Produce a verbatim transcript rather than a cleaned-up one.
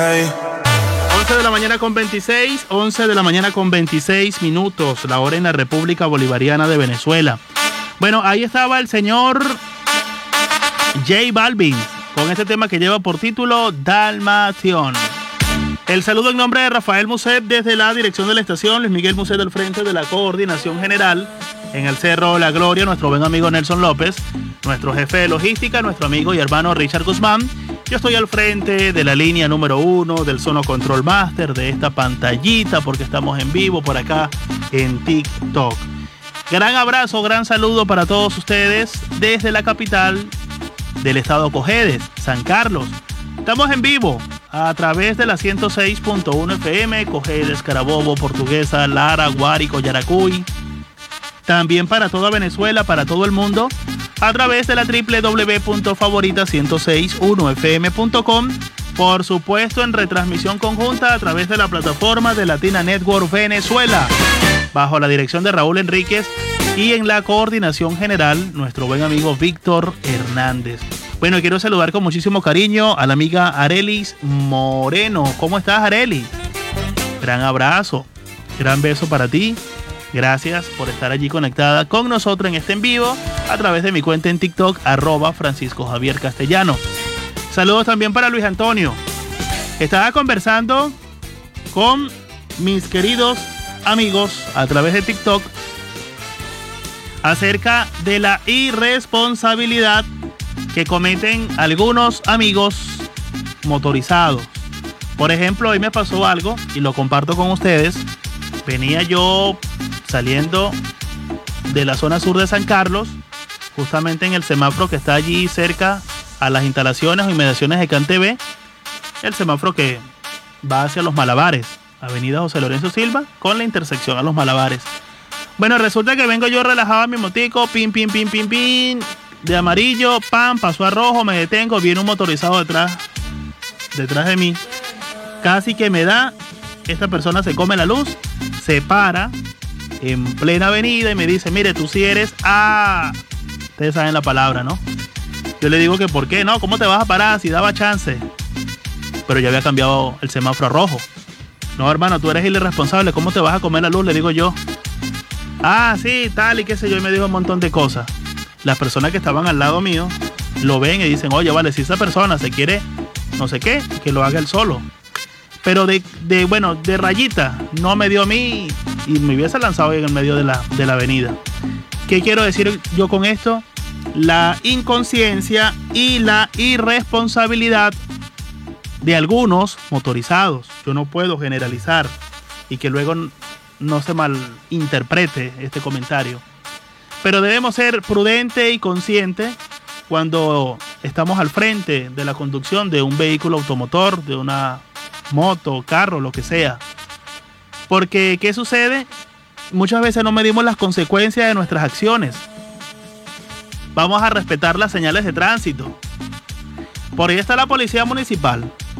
once de la mañana con veintiséis, once de la mañana con veintiséis minutos, la hora en la República Bolivariana de Venezuela. Bueno, ahí estaba el señor J Balvin con este tema que lleva por título Dalmatión. El saludo en nombre de Rafael Muset desde la dirección de la estación, Luis Miguel Muset al frente de la coordinación general. En el Cerro La Gloria, nuestro buen amigo Nelson López, nuestro jefe de logística, nuestro amigo y hermano Richard Guzmán. Yo estoy al frente de la línea número uno del Sono Control Master, de esta pantallita, porque estamos en vivo por acá en TikTok. Gran abrazo, gran saludo para todos ustedes desde la capital del estado Cojedes, San Carlos. Estamos en vivo a través de la ciento seis punto uno F M, Cojedes, Carabobo, Portuguesa, Lara, Guárico, Yaracuy. También para toda Venezuela, para todo el mundo, a través de la doble u doble u doble u punto favorita ciento seis punto uno F M punto com. Por supuesto, en retransmisión conjunta a través de la plataforma de Latina Network Venezuela, bajo la dirección de Raúl Enríquez y en la coordinación general, nuestro buen amigo Víctor Hernández. Bueno, quiero saludar con muchísimo cariño a la amiga Arelis Moreno. ¿Cómo estás, Arelis? Gran abrazo, gran beso para ti. Gracias por estar allí conectada con nosotros en este en vivo a través de mi cuenta en TikTok, arroba Francisco Javier Castellano. Saludos también para Luis Antonio. Estaba conversando con mis queridos amigos a través de TikTok acerca de la irresponsabilidad que cometen algunos amigos motorizados. Por ejemplo, hoy me pasó algo y lo comparto con ustedes. Venía yo saliendo de la zona sur de San Carlos, justamente en el semáforo que está allí cerca a las instalaciones o inmediaciones de CanTV, el semáforo que va hacia Los Malabares, avenida José Lorenzo Silva, con la intersección a Los Malabares. Bueno, resulta que vengo yo relajado a mi motico, pin, pin, pin, pin, pin, de amarillo, pam, pasó a rojo, me detengo, viene un motorizado detrás, detrás de mí, casi que me da, esta persona se come la luz, se para en plena avenida y me dice, mire, tú sí eres ah, ustedes saben la palabra, ¿no? Yo le digo que ¿por qué? No, ¿cómo te vas a parar si daba chance? Pero ya había cambiado el semáforo a rojo. No, hermano, tú eres el irresponsable, ¿cómo te vas a comer la luz? Le digo yo. Ah, sí, tal y qué sé yo, y me dijo un montón de cosas. Las personas que estaban al lado mío lo ven y dicen, oye, vale, si esa persona se quiere no sé qué, que lo haga él solo. Pero de, de, bueno, de rayita, no me dio a mí y me hubiese lanzado en el medio de la, de la avenida. ¿Qué quiero decir yo con esto? La inconsciencia y la irresponsabilidad de algunos motorizados. Yo no puedo generalizar y que luego no se malinterprete este comentario. Pero debemos ser prudentes y conscientes cuando estamos al frente de la conducción de un vehículo automotor, de una moto, carro, lo que sea. Porque, ¿qué sucede? Muchas veces no medimos las consecuencias de nuestras acciones. Vamos a respetar las señales de tránsito. Por ahí está la policía municipal.